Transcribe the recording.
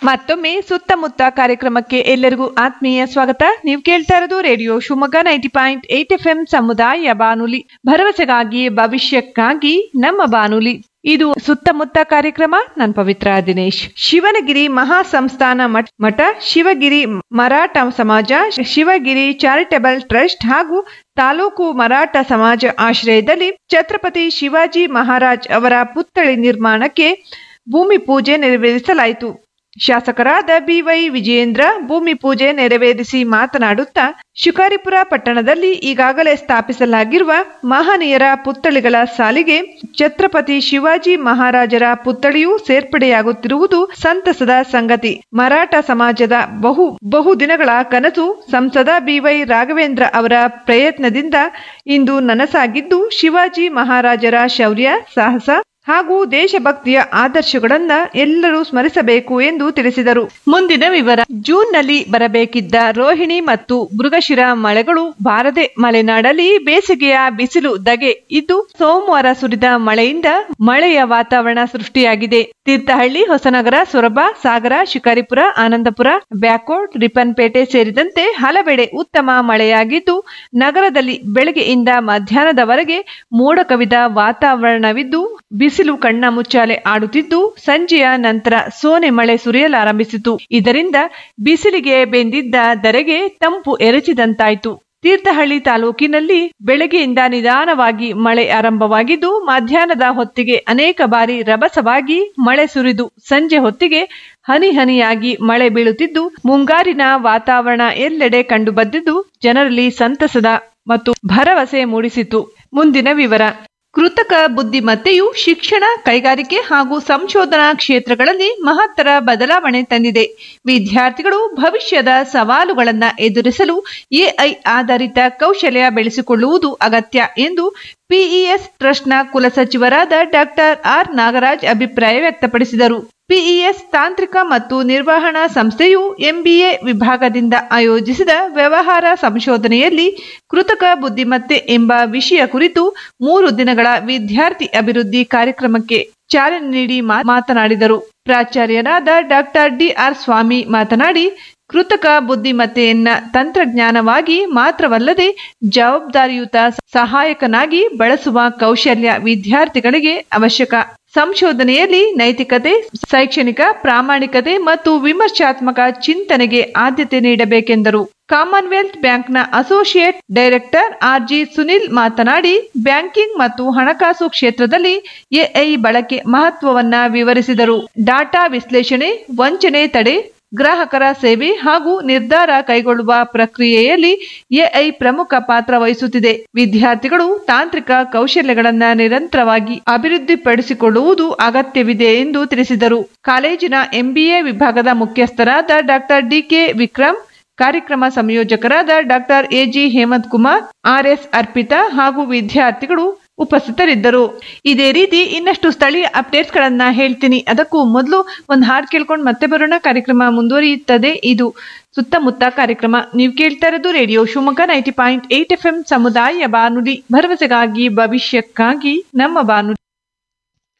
ಮತ್ತೊಮ್ಮೆ ಸುತ್ತಮುತ್ತ ಕಾರ್ಯಕ್ರಮಕ್ಕೆ ಎಲ್ಲರಿಗೂ ಆತ್ಮೀಯ ಸ್ವಾಗತ. ನೀವು ಕೇಳ್ತಾ ಇರೋದು ರೇಡಿಯೋ ಶಿವಮೊಗ್ಗ 90.8 FM ಸಮುದಾಯ ಬಾನುಲಿ, ಭರವಸೆಗಾಗಿ ಭವಿಷ್ಯಕ್ಕಾಗಿ ನಮ್ಮ ಬಾನುಲಿ. ಇದು ಸುತ್ತಮುತ್ತ ಕಾರ್ಯಕ್ರಮ. ನಾನು ಪವಿತ್ರ ದಿನೇಶ್. ಶಿವನಗಿರಿ ಮಹಾಸಂಸ್ಥಾನ ಮಠ, ಶಿವಗಿರಿ ಮರಾಠ ಸಮಾಜ, ಶಿವಗಿರಿ ಚಾರಿಟಬಲ್ ಟ್ರಸ್ಟ್ ಹಾಗೂ ತಾಲೂಕು ಮರಾಠ ಸಮಾಜ ಆಶ್ರಯದಲ್ಲಿ ಛತ್ರಪತಿ ಶಿವಾಜಿ ಮಹಾರಾಜ್ ಅವರ ಪುತ್ಥಳಿ ನಿರ್ಮಾಣಕ್ಕೆ ಭೂಮಿ ಪೂಜೆ ನೆರವೇರಿಸಲಾಯಿತು. ಶಾಸಕರಾದ BY ವಿಜಯೇಂದ್ರ ಭೂಮಿ ಪೂಜೆ ನೆರವೇರಿಸಿ ಮಾತನಾಡುತ್ತಾ, ಶಿಕಾರಿಪುರ ಪಟ್ಟಣದಲ್ಲಿ ಈಗಾಗಲೇ ಸ್ಥಾಪಿಸಲಾಗಿರುವ ಮಹನೀಯರ ಪುತ್ಥಳಿಗಳ ಸಾಲಿಗೆ ಛತ್ರಪತಿ ಶಿವಾಜಿ ಮಹಾರಾಜರ ಪುತ್ಥಳಿಯೂ ಸೇರ್ಪಡೆಯಾಗುತ್ತಿರುವುದು ಸಂತಸದ ಸಂಗತಿ. ಮರಾಠ ಸಮಾಜದ ಬಹು ದಿನಗಳ ಕನಸು ಸಂಸದ BY ರಾಘವೇಂದ್ರ ಅವರ ಪ್ರಯತ್ನದಿಂದ ಇಂದು ನನಸಾಗಿದ್ದು, ಶಿವಾಜಿ ಮಹಾರಾಜರ ಶೌರ್ಯ, ಸಾಹಸ ಹಾಗೂ ದೇಶಭಕ್ತಿಯ ಆದರ್ಶಗಳನ್ನ ಎಲ್ಲರೂ ಸ್ಮರಿಸಬೇಕು ಎಂದು ತಿಳಿಸಿದರು. ಮುಂದಿನ ವಿವರ. ಜೂನ್ನಲ್ಲಿ ಬರಬೇಕಿದ್ದ ರೋಹಿಣಿ ಮತ್ತು ಮೃಗಶಿರ ಮಳೆಗಳು ಬಾರದೆ ಮಲೆನಾಡಲ್ಲಿ ಬೇಸಿಗೆಯ ಬಿಸಿಲು ಧಗೆ ಇದ್ದು, ಸೋಮವಾರ ಸುರಿದ ಮಳೆಯಿಂದ ಮಳೆಯ ವಾತಾವರಣ ಸೃಷ್ಟಿಯಾಗಿದೆ. ತೀರ್ಥಹಳ್ಳಿ, ಹೊಸನಗರ, ಸೊರಬ, ಸಾಗರ, ಶಿಕಾರಿಪುರ, ಆನಂದಪುರ, ಬ್ಯಾಕೋಟ್, ರಿಪ್ಪನ್ಪೇಟೆ ಸೇರಿದಂತೆ ಹಲವೆಡೆ ಉತ್ತಮ ಮಳೆಯಾಗಿದ್ದು, ನಗರದಲ್ಲಿ ಬೆಳಗ್ಗೆಯಿಂದ ಮಧ್ಯಾಹ್ನದವರೆಗೆ ಮೋಡ ಕವಿದ ವಾತಾವರಣವಿದ್ದು, ಬಿಸಿಲು ಕಣ್ಣ ಮುಚ್ಚಾಲೆ ಆಡುತ್ತಿದ್ದು, ಸಂಜೆಯ ನಂತರ ಸೋನೆ ಮಳೆ ಸುರಿಯಲಾರಂಭಿಸಿತು. ಇದರಿಂದ ಬಿಸಿಲಿಗೆ ಬೆಂದಿದ್ದ ಧರೆಗೆ ತಂಪು ಎರಚಿದಂತಾಯಿತು. ತೀರ್ಥಹಳ್ಳಿ ತಾಲೂಕಿನಲ್ಲಿ ಬೆಳಗ್ಗೆಯಿಂದ ನಿಧಾನವಾಗಿ ಮಳೆ ಆರಂಭವಾಗಿದ್ದು, ಮಧ್ಯಾಹ್ನದ ಹೊತ್ತಿಗೆ ಅನೇಕ ಬಾರಿ ರಭಸವಾಗಿ ಮಳೆ ಸುರಿದು ಸಂಜೆ ಹೊತ್ತಿಗೆ ಹನಿ ಹನಿಯಾಗಿ ಮಳೆ ಬೀಳುತ್ತಿದ್ದು, ಮುಂಗಾರಿನ ವಾತಾವರಣ ಎಲ್ಲೆಡೆ ಕಂಡುಬಂದಿದ್ದು, ಜನರಲ್ಲಿ ಸಂತಸದ ಮತ್ತು ಭರವಸೆ ಮೂಡಿಸಿತು. ಮುಂದಿನ ವಿವರ. ಕೃತಕ ಬುದ್ಧಿಮತ್ತೆಯು ಶಿಕ್ಷಣ, ಕೈಗಾರಿಕೆ ಹಾಗೂ ಸಂಶೋಧನಾ ಕ್ಷೇತ್ರಗಳಲ್ಲಿ ಮಹತ್ತರ ಬದಲಾವಣೆ ತಂದಿದೆ. ವಿದ್ಯಾರ್ಥಿಗಳು ಭವಿಷ್ಯದ ಸವಾಲುಗಳನ್ನು ಎದುರಿಸಲು AI ಆಧಾರಿತ ಕೌಶಲ್ಯ ಬೆಳೆಸಿಕೊಳ್ಳುವುದು ಅಗತ್ಯ ಎಂದು PES ಟ್ರಸ್ಟ್ನ ಕುಲಸಚಿವರಾದ ಡಾಕ್ಟರ್ R ನಾಗರಾಜ್ ಅಭಿಪ್ರಾಯ ವ್ಯಕ್ತಪಡಿಸಿದರು. PES ತಾಂತ್ರಿಕ ಮತ್ತು ನಿರ್ವಹಣಾ ಸಂಸ್ಥೆಯು MBA ವಿಭಾಗದಿಂದ ಆಯೋಜಿಸಿದ ವ್ಯವಹಾರ ಸಂಶೋಧನೆಯಲ್ಲಿ ಕೃತಕ ಬುದ್ಧಿಮತ್ತೆ ಎಂಬ ವಿಷಯ ಕುರಿತು 3 ದಿನಗಳ ವಿದ್ಯಾರ್ಥಿ ಅಭಿವೃದ್ಧಿ ಕಾರ್ಯಕ್ರಮಕ್ಕೆ ಚಾಲನೆ ನೀಡಿ ಮಾತನಾಡಿದರು. ಪ್ರಾಚಾರ್ಯರಾದ ಡಾಕ್ಟರ್ DR ಸ್ವಾಮಿ ಮಾತನಾಡಿ, ಕೃತಕ ಬುದ್ಧಿಮತ್ತೆಯನ್ನ ತಂತ್ರಜ್ಞಾನವಾಗಿ ಮಾತ್ರವಲ್ಲದೆ ಜವಾಬ್ದಾರಿಯುತ ಸಹಾಯಕನಾಗಿ ಬಳಸುವ ಕೌಶಲ್ಯ ವಿದ್ಯಾರ್ಥಿಗಳಿಗೆ ಅವಶ್ಯಕ. ಸಂಶೋಧನೆಯಲ್ಲಿ ನೈತಿಕತೆ, ಶೈಕ್ಷಣಿಕ ಪ್ರಾಮಾಣಿಕತೆ ಮತ್ತು ವಿಮರ್ಶಾತ್ಮಕ ಚಿಂತನೆಗೆ ಆದ್ಯತೆ ನೀಡಬೇಕೆಂದರು. ಕಾಮನ್ವೆಲ್ತ್ ಬ್ಯಾಂಕ್ನ ಅಸೋಸಿಯೇಟ್ ಡೈರೆಕ್ಟರ್ RG ಸುನಿಲ್ ಮಾತನಾಡಿ, ಬ್ಯಾಂಕಿಂಗ್ ಮತ್ತು ಹಣಕಾಸು ಕ್ಷೇತ್ರದಲ್ಲಿ AI ಬಳಕೆ ಮಹತ್ವವನ್ನ ವಿವರಿಸಿದರು. ಡಾಟಾ ವಿಶ್ಲೇಷಣೆ, ವಂಚನೆ ತಡೆ, ಗ್ರಾಹಕರ ಸೇವೆ ಹಾಗೂ ನಿರ್ಧಾರ ಕೈಗೊಳ್ಳುವ ಪ್ರಕ್ರಿಯೆಯಲ್ಲಿ AI ಪ್ರಮುಖ ಪಾತ್ರ ವಹಿಸುತ್ತಿದೆ. ವಿದ್ಯಾರ್ಥಿಗಳು ತಾಂತ್ರಿಕ ಕೌಶಲ್ಯಗಳನ್ನು ನಿರಂತರವಾಗಿ ಅಭಿವೃದ್ಧಿಪಡಿಸಿಕೊಳ್ಳುವುದು ಅಗತ್ಯವಿದೆ ಎಂದು ತಿಳಿಸಿದರು. ಕಾಲೇಜಿನ MBA ವಿಭಾಗದ ಮುಖ್ಯಸ್ಥರಾದ ಡಾಕ್ಟರ್ DK ವಿಕ್ರಮ್, ಕಾರ್ಯಕ್ರಮ ಸಂಯೋಜಕರಾದ doctor AG Hemant Kumar, RS Arpita ಹಾಗೂ ವಿದ್ಯಾರ್ಥಿಗಳು ಉಪಸ್ಥಿತರಿದ್ದರು. ಇದೇ ರೀತಿ ಇನ್ನಷ್ಟು ಸ್ಥಳೀಯ ಅಪ್ಡೇಟ್ಸ್ ಗಳನ್ನ ಹೇಳ್ತೀನಿ. ಅದಕ್ಕೂ ಮೊದಲು ಒಂದು ಹಾಡು ಕೇಳ್ಕೊಂಡು ಮತ್ತೆ ಬರೋಣ. ಕಾರ್ಯಕ್ರಮ ಮುಂದುವರಿಯುತ್ತದೆ. ಇದು ಸುತ್ತಮುತ್ತ ಕಾರ್ಯಕ್ರಮ. ನೀವು ಕೇಳ್ತಾ ಇರೋದು ರೇಡಿಯೋ ಶಿವಮೊಗ್ಗ 90.8 FM ಸಮುದಾಯ ಬಾನುಲಿ, ಭರವಸೆಗಾಗಿ ಭವಿಷ್ಯಕ್ಕಾಗಿ ನಮ್ಮ ಬಾನುಲಿ.